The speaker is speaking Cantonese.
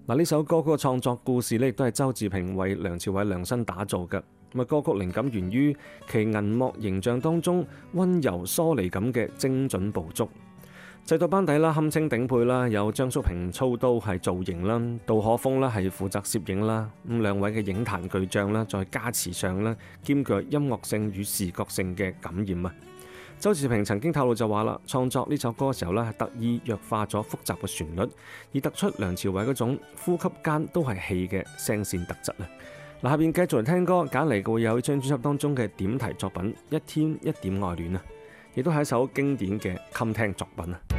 嗱，呢首歌曲嘅創作故事呢，亦都係周志平為梁朝偉量身打造嘅。咁啊，歌曲靈感源於其銀幕形象當中溫柔疏離感嘅精準捕捉。製作班底啦，堪稱頂配啦，有張叔平操刀係造型啦，杜可風啦係負責攝影啦，咁兩位嘅影壇巨匠啦，再加持上啦，兼具音樂性與視覺性嘅感染啊！周志平曾經透露就話啦，創作呢首歌嘅時候咧，係特意弱化咗複雜嘅旋律，以突出梁朝偉嗰種呼吸間都係氣嘅聲線特質啊！嗱，下邊繼續嚟聽歌，揀嚟嘅會有張專輯當中嘅點題作品《一天一點愛戀》啊，亦都係一首經典嘅襟聽作品啊！